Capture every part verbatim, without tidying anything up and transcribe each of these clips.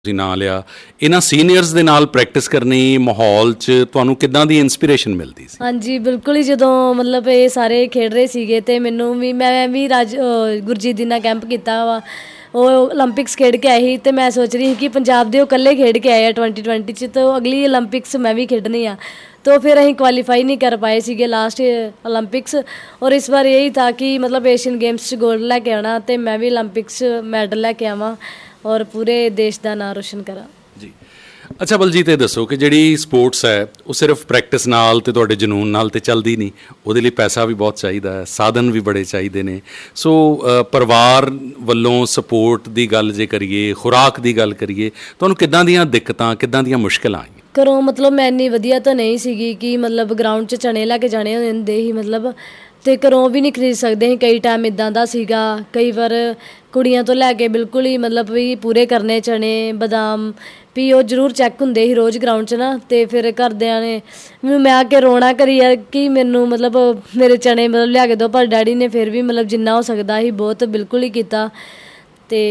ਤੁਸੀਂ ਨਾਂ ਲਿਆ, ਇਹਨਾਂ ਸੀਨੀਅਰਸ ਦੇ ਨਾਲ ਪ੍ਰੈਕਟਿਸ ਕਰਨੀ ਮਾਹੌਲ 'ਚ ਤੁਹਾਨੂੰ ਕਿੱਦਾਂ ਦੀ ਇੰਸਪੀਰੇਸ਼ਨ ਮਿਲਦੀ ਸੀ? ਹਾਂਜੀ ਬਿਲਕੁਲ ਹੀ, ਜਦੋਂ ਮਤਲਬ ਇਹ ਸਾਰੇ ਖੇਡ ਰਹੇ ਸੀਗੇ ਅਤੇ ਮੈਨੂੰ ਵੀ ਮੈਂ ਵੀ ਰਾਜ ਗੁਰਜੀਤ ਦੀ ਨਾਲ ਕੈਂਪ ਕੀਤਾ ਵਾ। ਉਹ ਓਲੰਪਿਕਸ ਖੇਡ ਕੇ ਆਏ ਸੀ ਅਤੇ ਮੈਂ ਸੋਚ ਰਹੀ ਸੀ ਕਿ ਪੰਜਾਬ ਦੇ ਉਹ ਇਕੱਲੇ ਖੇਡ ਕੇ ਆਏ ਆ ਟਵੈਂਟੀ ਟਵੈਂਟੀ 'ਚ, ਤਾਂ ਅਗਲੀ ਓਲੰਪਿਕਸ ਮੈਂ ਵੀ ਖੇਡਣੀ ਆ। तो फिर अं क्वालीफाई नहीं कर पाए थे लास्ट ओलंपिक्स, और इस बार यही था कि मतलब एशियन गेम्स गोल्ड लैके आना, तो मैं भी ओलंपिक्स मैडल लैके आवां और पूरे देश का नाम रोशन करा जी। अच्छा बलजीत, ये दसो कि जिहड़ी स्पोर्ट्स है वो सिर्फ प्रैक्टिस नाल ते तुहाडे जनून नाल ते चलदी नहीं, उहदे लई पैसा भी बहुत चाहिदा है, साधन भी बड़े चाहिए ने। सो परिवार वल्लों सपोर्ट की गल जे करिए, खुराक की गल करिए, तुहानूं किद्दां दीयां दिक्कतां किद्दां दीयां मुश्किलां आईयां? घरों मतलब मैं इन्नी वधिया तो नहीं सीगी कि मतलब ग्राउंड च चने लैके जाने होंदे ही, मतलब तो घरों भी नहीं खरीद सकते ही। कई टाइम इदां दा सीगा, कई बार कुड़ियां तो लैके बिल्कुल ही मतलब भी पूरे करने चने बदाम भी वो जरूर चैक होंदे ही रोज़ ग्राउंड च ना। तो फिर घरदियां ने मैं आके रोना करी कि मैनू मतलब मेरे चने मतलब लिया के दो, पर डैडी ने फिर भी मतलब जिन्ना हो सकता ही बहुत बिल्कुल ही किया। तो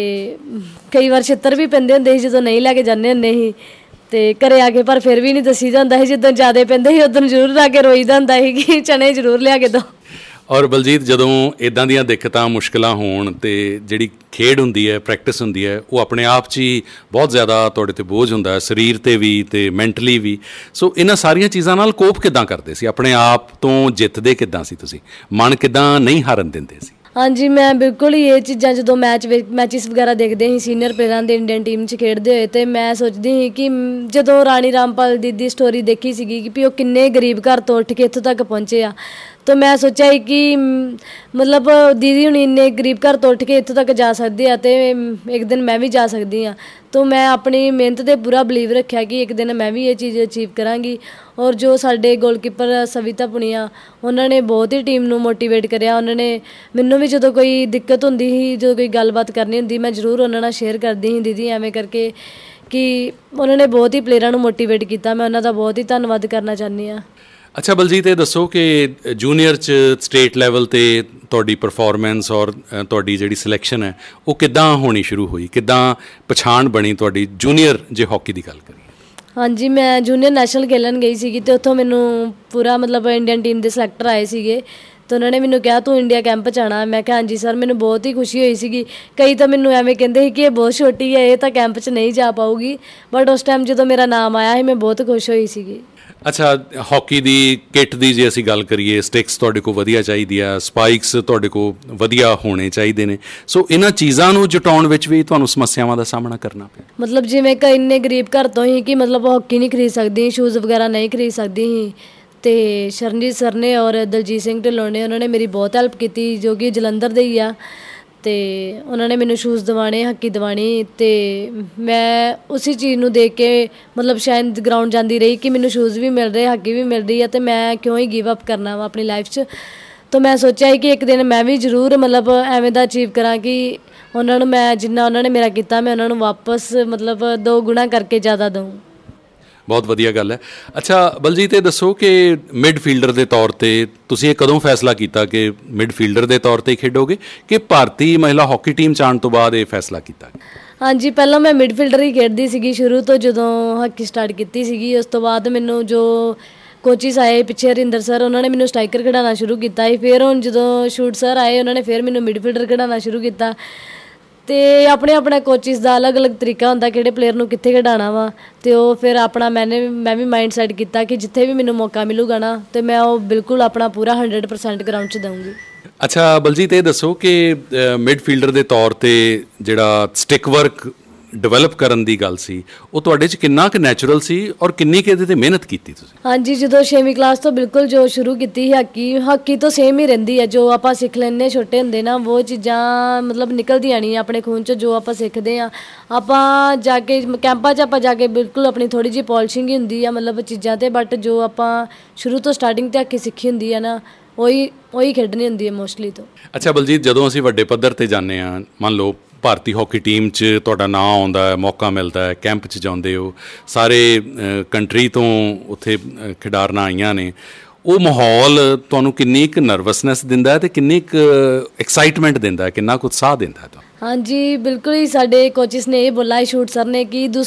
कई बार छित्तर भी पैंदे होंदे ही जो नहीं लैके जाने होंदे ही, तो घरे आके पर फिर भी नहीं दसी जाता है। जिद्दन ज़्यादा पैंदे ही उदन जरूर आके रोईदा हुंदा ही कि चने जरूर लिया के दो। और बलजीत, जदों इदां दीयां दिक्कतां मुश्किलां होण ते जिहड़ी खेड हुंदी है, प्रैक्टिस हुंदी है, वो अपने आप च ही बहुत ज़्यादा तुहाडे ते बोझ हुंदा है, शरीर ते भी ते मैंटली भी। सो इन्हां सारियां चीज़ां नाल कोप किद्दां करदे सी? अपने आप तो जितदे किद्दां सी तुसीं? मन किद्दां नहीं हारन दिंदे सी? हाँ जी, मैं बिल्कुल ही ये चीज़ां जो मैच मैचिस वगैरह देखते ही सीनियर प्लेयरां दे इंडियन टीम च खेडते हुए, तो मैं सोचती ही कि जो राणी रामपाल दी दी स्टोरी देखी सी कि भी वो किन्ने गरीब घर तो उठ के इत्थों तक पहुँचे आ, तो मैं सोचा ही कि मतलब दीदी हुणी इन्ने गरीब घर तो उठ के इत्थों तक जा सकते हैं, तो एक दिन मैं भी जा सकती हाँ। तो मैं अपनी मेहनत से पूरा बिलीव रखा कि एक दिन मैं भी ये चीज़ अचीव कराँगी। और जो साडे गोलकीपर सविता पुनिया, उन्होंने बहुत ही टीम नू मोटीवेट करिया। उन्होंने मैनू भी जो कोई दिक्कत होंदी ही, जो कोई गलबात करनी होंदी, मैं जरूर उन्होंने नाल शेयर करती ही, दीदी एवें करके, कि उन्होंने बहुत ही प्लेयरां नू मोटीवेट किया। मैं उन्हों का बहुत ही धन्नवाद करना चाहती हाँ। अच्छा बलजीत, ये दसो कि जूनीयर च स्टेट लैवल ते तुहाडी परफॉर्मेंस और तुहाडी जिहड़ी सिलैक्शन है वो किद्दां होनी शुरू हुई, किद्दां पछाण बनी तुहाडी जूनीयर जे हॉकी की गल करिए? हाँ जी, मैं जूनीयर नैशनल खेलन गई सी, तो उत्थों मैनू पूरा मतलब इंडियन टीम के सिलेक्टर आए थे, तो उन्होंने मैनू कहा तू इंडिया कैंप च आना। मैं कहा हाँ जी सर। मैनू बहुत ही खुशी हुई सी। कई तो मैनू एवें कहते कि ये बहुत छोटी है, ये तो कैंप च नहीं जा पाऊगी, बट उस टाइम जो मेरा नाम आया है मैं बहुत खुश हुई सी। अच्छा, हॉकी की किट की जे असीं गल करिए, स्टिक्स तुहाडे कोल वधिया चाहीदी आ, स्पाइक्स तुहाडे कोल वधिया होने चाहिए ने। सो इन्हां चीज़ां नूं जुटाउण विच भी तुहानूं समस्यावां दा सामना करना पिया? मतलब जिवें कई इन्ने गरीब घर तो ही कि मतलब हॉकी नहीं खरीद सकती, शूज़ वगैरह नहीं खरीद सकती ही, तो शरणजीत सर ने और दलजीत सिंह ढिल्लों ने उन्होंने मेरी बहुत हैल्प की, जो कि जलंधर दे ही आ। तो उन्होंने मैनू शूज़ दिवाने, हॉकी दिवानी, तो मैं उसी चीज़ नूं देख के मतलब शायद ग्राउंड जाती रही कि मैनू शूज़ भी मिल रहे, हॉकी भी मिल रही है, तो मैं क्यों ही गिव अप करना वा अपनी लाइफ च। तो मैं सोचा है कि एक दिन मैं भी जरूर मतलब एवें दा अचीव करा कि उन्होंने मैं जिन्ना उन्होंने मेरा किया मैं उन्होंने वापस मतलब दो गुणा करके ज़्यादा दूँ। बहुत वधिया गल है। अच्छा बलजीत, ये दसो कि मिडफील्डर के तौर पर तुसीं ये कदों फैसला किया कि मिडफील्डर के तौर पर खेडोगे, कि भारतीय महिला हॉकी टीम च आउण तो बाद ये फैसला किया? हाँ जी, पहला मैं मिडफील्डर ही खेडती सी शुरू तो, जो हॉकी स्टार्ट की सी। उस तो बाद मैनू जो कोचिस आए पिछे हरिंदर सर, उन्होंने मैनू स्ट्राइकर खिडाना शुरू किया। फिर हुण जो शूट सर आए, उन्होंने फिर मैनू मिडफील्डर खिडाना शुरू किया। तो अपने अपने कोचिस का अलग अलग तरीका होंदा किहड़े प्लेयर नूं कित्थे खिडाना वा, तो फिर अपना मैंने मैं भी माइंड सैट किया कि जिथे भी मैनू मौका मिलूगा ना, तो मैं वो बिल्कुल अपना पूरा हंड्रड परसेंट ग्राउंड च दूँगी। अच्छा बलजीत, ये दसो कि मिडफील्डर के तौर पर जिहड़ा स्टिक वर्क डिवेलप करन दी गल सी, वो तुहाडे च किन्ना क नैचुरल सी और किन्नी क इहदे ते मेहनत कीती तुसीं? हाँ जी, जो छेवीं क्लास तो बिल्कुल जो शुरू की हॉकी हॉकी तो सेम ही रहिंदी है, जो आपां सीख लैंदे छोटे हुंदे ना, वो चीज़ां मतलब निकलदियां नहीं अपने खून च। जो आपां सिखदे आ, आपां जाके कैंपां च आपां जाके बिल्कुल अपनी थोड़ी जी पॉलिशिंग ही हुंदी है मतलब चीज़ां ते, बट जो आपां शुरू तो स्टार्टिंग ते हॉकी सीखी हुंदी है ना, ਉਹੀ ਉਹੀ ਖੇਡਣੀ ਹੁੰਦੀ ਹੈ ਮੋਸਟਲੀ ਤੋਂ। ਅੱਛਾ ਬਲਜੀਤ, ਜਦੋਂ ਅਸੀਂ ਵੱਡੇ ਪੱਧਰ ਤੇ ਜਾਂਦੇ ਹਾਂ, ਮੰਨ ਲਓ ਭਾਰਤੀ ਹਾਕੀ ਟੀਮ 'ਚ ਤੁਹਾਡਾ ਨਾਂ ਆਉਂਦਾ ਹੈ, ਮੌਕਾ ਮਿਲਦਾ ਹੈ, ਕੈਂਪ 'ਚ ਜਾਂਦੇ ਹੋ, ਸਾਰੇ ਕੰਟਰੀ ਤੋਂ ਉੱਥੇ ਖਿਡਾਰਨਾਂ ਆਈਆਂ ਨੇ, ਉਹ ਮਾਹੌਲ ਤੁਹਾਨੂੰ ਕਿੰਨੀ ਕੁ ਨਰਵਸਨੈਸ ਦਿੰਦਾ ਹੈ ਅਤੇ ਕਿੰਨੀ ਕੁ ਐਕਸਾਈਟਮੈਂਟ ਦਿੰਦਾ ਹੈ, ਕਿੰਨਾ ਕੁ ਉਤਸ਼ਾਹ ਦਿੰਦਾ ਹੈ ਤੁਹਾਨੂੰ? हाँ जी बिल्कुल ही, साडे कोचिस ने ये बोला है शूट सर ने कि